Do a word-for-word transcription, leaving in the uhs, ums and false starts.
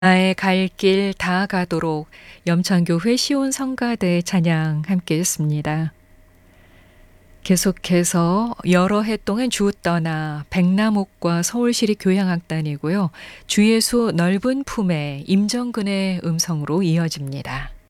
나의 갈 길 다 가도록 염천교회 시온 성가대 찬양 함께 했습니다. 계속해서 여러 해 동안 주 떠나 백남옥과 서울시립 교향악단이고요. 주예수 넓은 품에 임정근의 음성으로 이어집니다.